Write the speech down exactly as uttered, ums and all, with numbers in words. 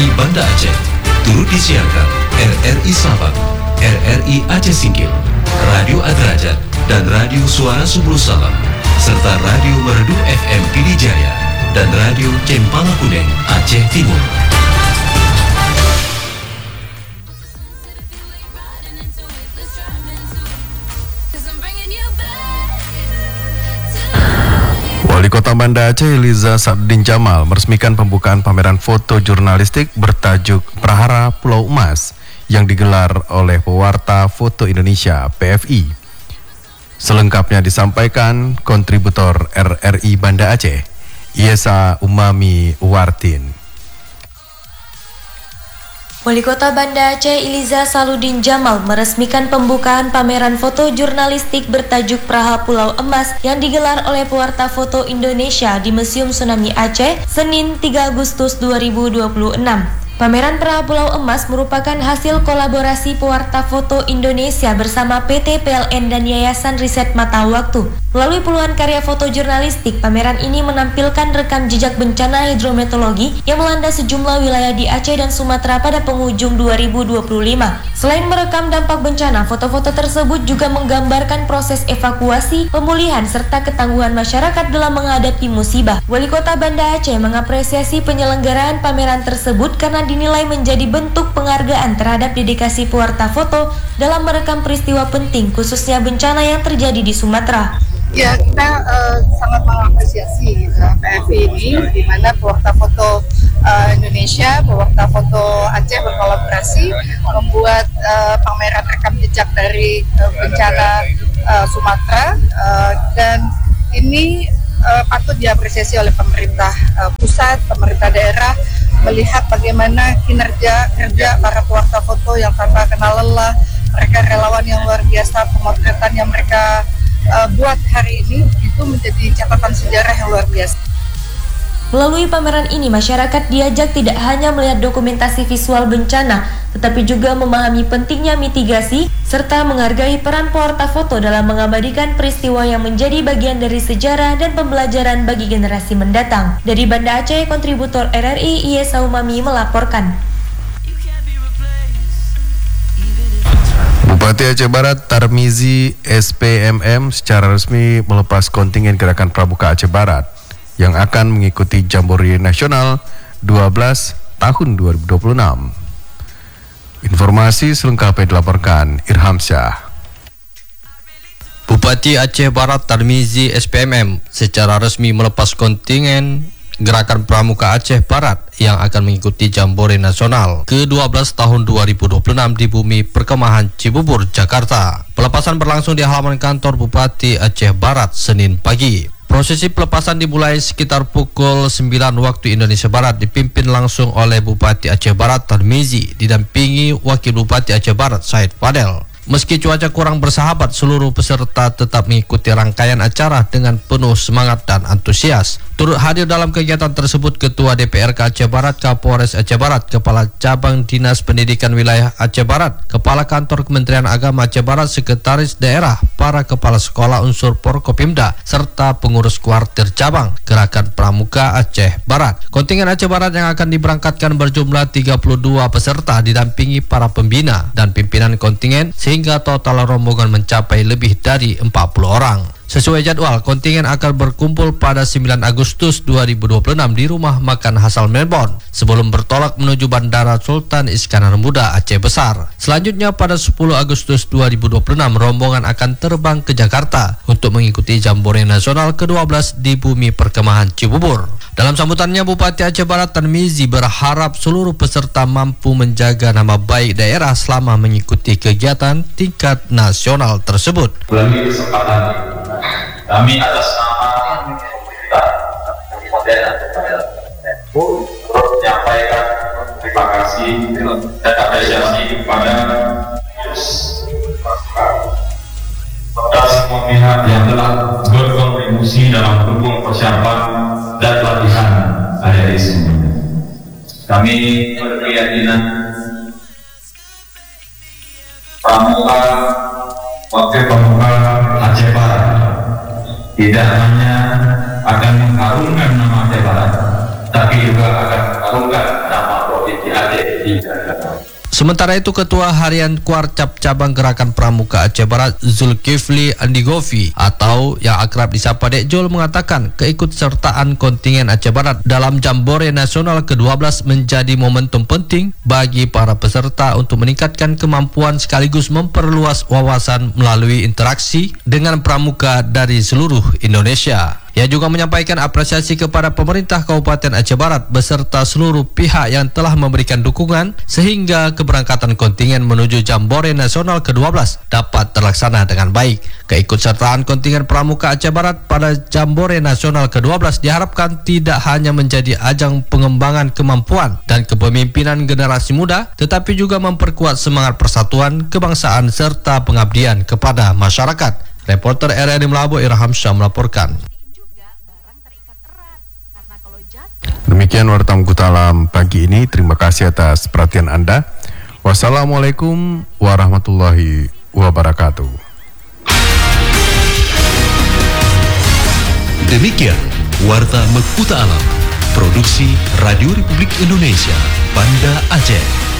I Banda Aceh. Turut disiarkan R R I Sabang, R R I Aceh Singkil, Radio Adrajat, dan Radio Suara Subul Salam, serta Radio Merdu F M Pidijaya dan Radio Cempala Kuneng Aceh Timur. Wali Kota Banda Aceh Eliza Saddin Jamal meresmikan pembukaan pameran foto jurnalistik bertajuk Prahara Pulau Emas yang digelar oleh Pewarta Foto Indonesia P F I. Selengkapnya disampaikan kontributor R R I Banda Aceh, Yesa Umami Wartin. Wali Kota Banda Aceh Eliza Saludin Jamal meresmikan pembukaan pameran foto jurnalistik bertajuk Praha Pulau Emas yang digelar oleh Pewarta Foto Indonesia di Museum Tsunami Aceh, Senin tiga Agustus dua ribu dua puluh enam. Pameran Praha Pulau Emas merupakan hasil kolaborasi Pewarta Foto Indonesia bersama P T P L N dan Yayasan Riset Mata Waktu. Melalui puluhan karya foto jurnalistik, pameran ini menampilkan rekam jejak bencana hidrometeorologi yang melanda sejumlah wilayah di Aceh dan Sumatera pada penghujung dua ribu dua puluh lima. Selain merekam dampak bencana, foto-foto tersebut juga menggambarkan proses evakuasi, pemulihan, serta ketangguhan masyarakat dalam menghadapi musibah. Wali Kota Banda Aceh mengapresiasi penyelenggaraan pameran tersebut karena dinilai menjadi bentuk penghargaan terhadap dedikasi pewarta foto dalam merekam peristiwa penting, khususnya bencana yang terjadi di Sumatera. Ya, kita uh, sangat mengapresiasi uh, P F I ini, di mana pewarta foto uh, Indonesia, pewarta foto Aceh berkolaborasi membuat uh, pameran rekam jejak dari uh, bencana uh, Sumatera, uh, dan ini uh, patut diapresiasi oleh pemerintah uh, pusat, pemerintah daerah, melihat bagaimana kinerja kerja para pewarta foto yang tanpa kenal lelah, mereka relawan yang luar biasa, pemotretan yang mereka Uh, buat hari ini itu menjadi catatan sejarah yang luar biasa. Melalui pameran ini, masyarakat diajak tidak hanya melihat dokumentasi visual bencana, tetapi juga memahami pentingnya mitigasi serta menghargai peran pewarta foto dalam mengabadikan peristiwa yang menjadi bagian dari sejarah dan pembelajaran bagi generasi mendatang. Dari Banda Aceh, kontributor R R I Yesa Umami melaporkan. Bupati Aceh Barat Tarmizi S P M M secara resmi melepas kontingen Gerakan Pramuka Aceh Barat yang akan mengikuti Jambore Nasional dua belas tahun dua ribu dua puluh enam. Informasi selengkapnya dilaporkan Irham Syah. Bupati Aceh Barat Tarmizi S P M M secara resmi melepas kontingen Gerakan Pramuka Aceh Barat yang akan mengikuti Jambore Nasional ke dua belas tahun dua ribu dua puluh enam di Bumi Perkemahan Cibubur, Jakarta. Pelepasan berlangsung di halaman kantor Bupati Aceh Barat Senin pagi. Prosesi pelepasan dimulai sekitar pukul sembilan waktu Indonesia Barat, dipimpin langsung oleh Bupati Aceh Barat Tarmizi didampingi Wakil Bupati Aceh Barat Said Fadel. Meski cuaca kurang bersahabat, seluruh peserta tetap mengikuti rangkaian acara dengan penuh semangat dan antusias. Turut hadir dalam kegiatan tersebut Ketua D P R K Aceh Barat, Kapolres Aceh Barat, Kepala Cabang Dinas Pendidikan Wilayah Aceh Barat, Kepala Kantor Kementerian Agama Aceh Barat, Sekretaris Daerah, para Kepala Sekolah unsur Porkopimda, serta pengurus kuartir cabang Gerakan Pramuka Aceh Barat. Kontingen Aceh Barat yang akan diberangkatkan berjumlah tiga puluh dua peserta didampingi para pembina dan pimpinan kontingen, sehingga total rombongan mencapai lebih dari empat puluh orang. Sesuai jadwal, kontingen akan berkumpul pada sembilan Agustus dua ribu dua puluh enam di Rumah Makan Hasal Melbourne sebelum bertolak menuju Bandara Sultan Iskandar Muda Aceh Besar. Selanjutnya pada sepuluh Agustus dua ribu dua puluh enam, rombongan akan terbang ke Jakarta untuk mengikuti Jambore Nasional ke dua belas di Bumi Perkemahan Cibubur. Dalam sambutannya, Bupati Aceh Barat Tarmizi berharap seluruh peserta mampu menjaga nama baik daerah selama mengikuti kegiatan tingkat nasional tersebut. Melalui kesempatan kami atas nama kita modern turut menyampaikan terima kasih dan apresiasi kepada kepada semua pihak yang telah berkontribusi dalam mendukung persiapan dan pelatihan adik-adik semuanya. Kami berkeyakinan Pramuka Wakil Pramuka Aceh Barat tidak hanya akan mengharumkan nama Aceh Barat, tapi juga akan mengharumkan nama Provinsi Aceh dijaga. Sementara itu, Ketua Harian Kuarcap Cabang Gerakan Pramuka Aceh Barat Zulkifli Andigovi atau yang akrab disapa Dek Jol mengatakan keikutsertaan kontingen Aceh Barat dalam Jambore Nasional ke dua belas menjadi momentum penting bagi para peserta untuk meningkatkan kemampuan sekaligus memperluas wawasan melalui interaksi dengan pramuka dari seluruh Indonesia. Ia juga menyampaikan apresiasi kepada pemerintah Kabupaten Aceh Barat beserta seluruh pihak yang telah memberikan dukungan sehingga keberangkatan kontingen menuju Jambore Nasional ke dua belas dapat terlaksana dengan baik. Keikutsertaan kontingen pramuka Aceh Barat pada Jambore Nasional ke dua belas diharapkan tidak hanya menjadi ajang pengembangan kemampuan dan kepemimpinan generasi muda, tetapi juga memperkuat semangat persatuan, kebangsaan serta pengabdian kepada masyarakat. Reporter R R I Melabo Irham Syah melaporkan. Demikian Warta Mengkuta Alam pagi ini. Terima kasih atas perhatian Anda. Wassalamualaikum warahmatullahi wabarakatuh. Demikian Warta Mengkuta Alam, produksi Radio Republik Indonesia, Banda Aceh.